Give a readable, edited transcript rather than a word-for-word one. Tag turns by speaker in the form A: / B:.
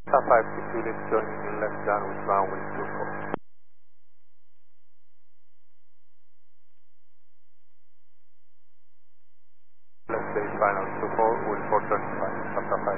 A: Delta 560, let's turning left downwind runway 24. Let's say final 24, will 435, Delta 5.